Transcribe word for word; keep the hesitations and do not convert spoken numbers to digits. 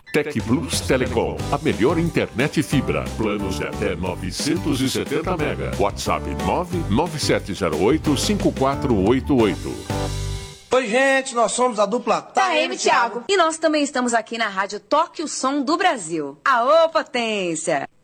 Tec Plus Telecom, a melhor internet fibra. Planos de até novecentos e setenta mega. WhatsApp nove nove sete zero oito cinco quatro oito oito. Oi, gente, nós somos a dupla Taeme e Thiago. E nós também estamos aqui na rádio Toque o Som do Brasil. Aô, potência!